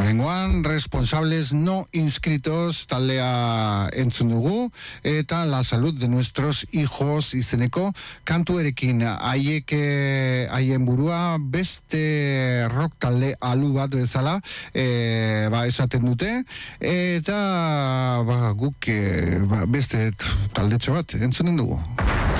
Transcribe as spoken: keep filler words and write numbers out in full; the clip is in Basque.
Horengoan, responsables no inscritos taldea entzun dugu, eta la salud de nuestros hijos izeneko kantu erekin. Haiek haien burua beste rock talde alu bat bezala e, ba, esaten dute, eta ba, guk e, ba, beste taldetxo bat entzunen dugu.